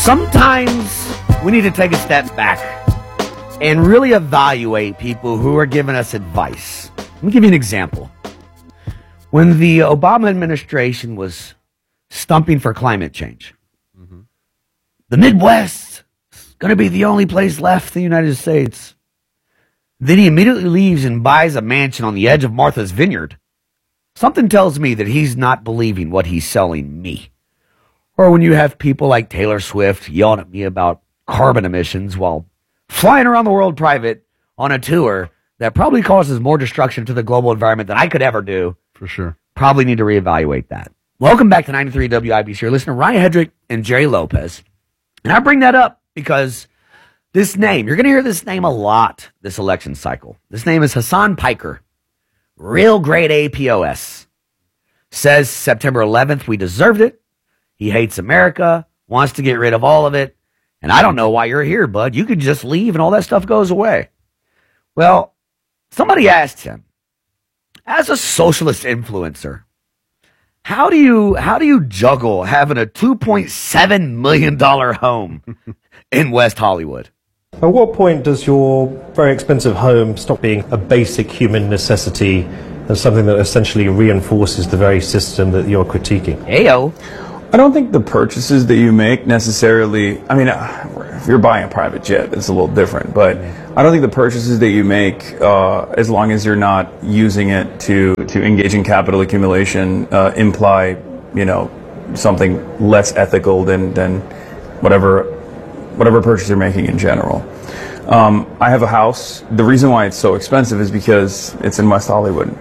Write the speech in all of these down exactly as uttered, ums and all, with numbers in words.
Sometimes we need to take a step back and really evaluate people who are giving us advice. Let me give you an example. When the Obama administration was stumping for climate change, mm-hmm. the Midwest is going to be the only place left in the United States. Then he immediately leaves and buys a mansion on the edge of Martha's Vineyard. Something tells me that he's not believing what he's selling me. Or when you have people like Taylor Swift yelling at me about carbon emissions while flying around the world private on a tour that probably causes more destruction to the global environment than I could ever do. For sure. Probably need to reevaluate that. Welcome back to ninety-three W I B C. You're listening to Ryan Hedrick and Jerry Lopez. And I bring that up because this name, you're going to hear this name a lot this election cycle. This name is Hasan Piker. Real grade A P O S. Says September eleventh, we deserved it. He hates America, wants to get rid of all of it. And I don't know why you're here, bud. You could just leave and all that stuff goes away. Well, somebody asked him, as a socialist influencer, how do you how do you juggle having a two point seven million dollars home in West Hollywood? At what point does your very expensive home stop being a basic human necessity and something that essentially reinforces the very system that you're critiquing? Heyo. I don't think the purchases that you make necessarily, I mean, uh, if you're buying a private jet, it's a little different, but I don't think the purchases that you make, uh, as long as you're not using it to, to engage in capital accumulation, uh, imply, you know, something less ethical than, than whatever, whatever purchase you're making in general. Um, I have a house. The reason why it's so expensive is because it's in West Hollywood.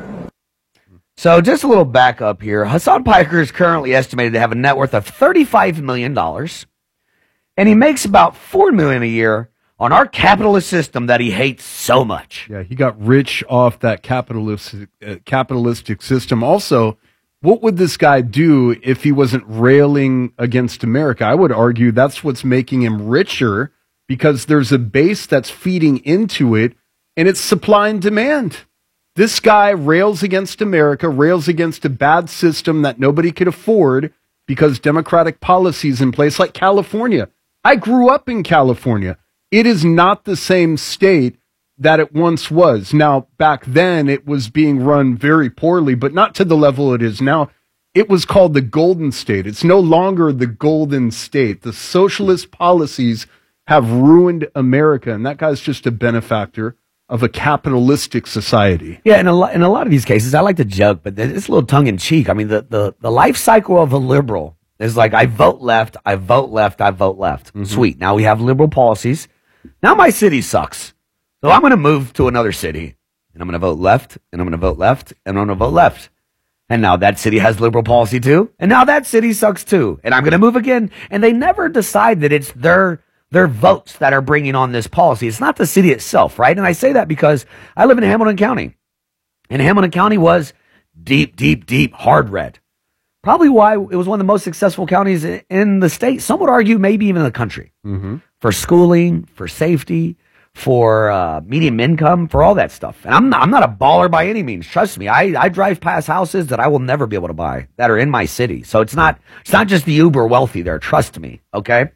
So just a little backup here. Hasan Piker is currently estimated to have a net worth of thirty-five million dollars, and he makes about four million dollars a year on our capitalist system that he hates so much. Yeah, he got rich off that capitalistic, uh, capitalistic system. Also, what would this guy do if he wasn't railing against America? I would argue that's what's making him richer, because there's a base that's feeding into it, and it's supply and demand. This guy rails against America, rails against a bad system that nobody could afford because Democratic policies in place, like California. I grew up in California. It is not the same state that it once was. Now, back then, it was being run very poorly, but not to the level it is now. It was called the Golden State. It's no longer the Golden State. The socialist policies have ruined America, and that guy's just a benefactor of a capitalistic society. Yeah, in a, in a lot of these cases, I like to joke, but it's a little tongue-in-cheek. I mean, the, the, the life cycle of a liberal is like, I vote left, I vote left, I vote left. Mm-hmm. Sweet. Now we have liberal policies. Now my city sucks. So I'm going to move to another city, and I'm going to vote left, and I'm going to vote left, and I'm going to vote left. And now that city has liberal policy too, and now that city sucks too, and I'm going to move again. And they never decide that it's their They're votes that are bringing on this policy. It's not the city itself, right? And I say that because I live in Hamilton County. And Hamilton County was deep, deep, deep, hard red. Probably why it was one of the most successful counties in the state. Some would argue maybe even in the country. Mm-hmm. For schooling, for safety, for uh, medium income, for all that stuff. And I'm not, I'm not a baller by any means. Trust me, I, I drive past houses that I will never be able to buy that are in my city. So it's not, it's not just the uber wealthy there. Trust me, okay?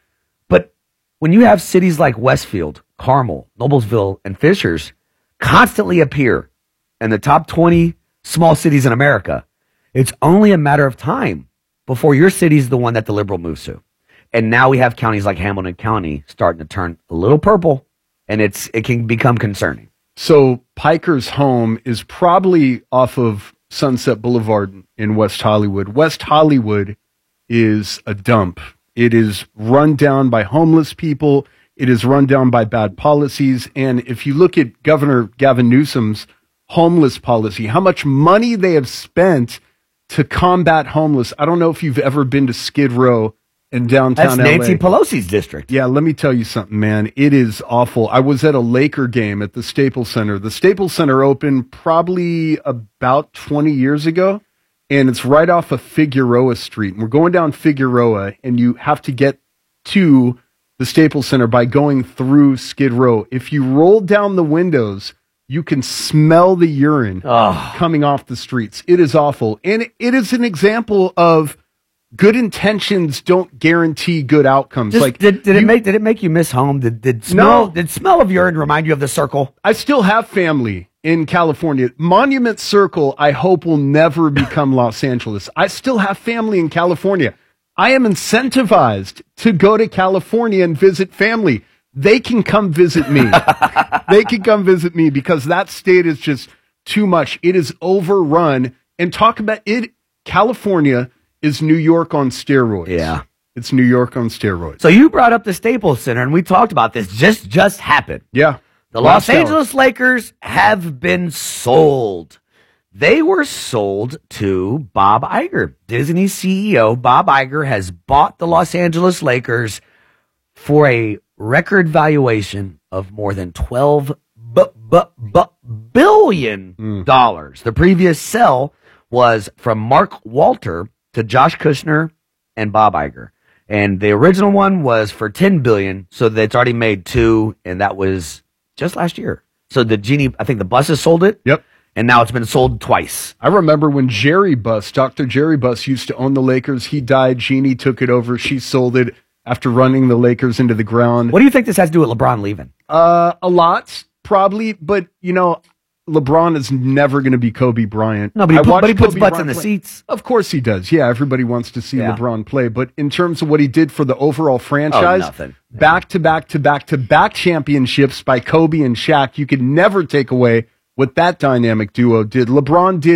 When you have cities like Westfield, Carmel, Noblesville, and Fishers constantly appear in the top twenty small cities in America, it's only a matter of time before your city is the one that the liberal moves to. And now we have counties like Hamilton County starting to turn a little purple, and it's it can become concerning. So Piker's home is probably off of Sunset Boulevard in West Hollywood. West Hollywood is a dump. It is run down by homeless people. It is run down by bad policies. And if you look at Governor Gavin Newsom's homeless policy, how much money they have spent to combat homeless. I don't know if you've ever been to Skid Row in downtown That's L A. Nancy Pelosi's district. Yeah, let me tell you something, man. It is awful. I was at a Laker game at the Staples Center. The Staples Center opened probably about twenty years ago. And it's right off of Figueroa Street. And we're going down Figueroa, and you have to get to the Staples Center by going through Skid Row. If you roll down the windows, you can smell the urine oh. coming off the streets. It is awful. And it is an example of good intentions don't guarantee good outcomes. Just, like, did, did you, it make did it make you miss home? Did did smell No. did smell of urine remind you of the circle? I still have family in California. Monument Circle, I hope, will never become Los Angeles. I still have family in California. I am incentivized to go to California and visit family. They can come visit me. They can come visit me because that state is just too much. It is overrun. And talk about it. California is New York on steroids. Yeah. It's New York on steroids. So you brought up the Staples Center, and we talked about this. Just just happened. Yeah. The Last Los hour. Angeles Lakers have been sold. They were sold to Bob Iger. Disney C E O Bob Iger has bought the Los Angeles Lakers for a record valuation of more than twelve bu- bu- bu- billion dollars. The previous sell was from Mark Walter to Josh Kushner and Bob Iger. And the original one was for ten billion dollars, so that's already made two, and that was just last year. So the Genie, I think the buses sold it. Yep. And now it's been sold twice. I remember when Jerry Buss, Doctor Jerry Buss, used to own the Lakers. He died. Jeannie took it over. She sold it after running the Lakers into the ground. What do you think this has to do with LeBron leaving? Uh, a lot, probably. But, you know, LeBron is never going to be Kobe Bryant. No, but he, I put, watched but he puts Kobe butts Bryant in the play. seats. Of course he does. Yeah, everybody wants to see Yeah. LeBron play. But in terms of what he did for the overall franchise, nothing. back to back to back to back championships by Kobe and Shaq, you could never take away what that dynamic duo did. LeBron did.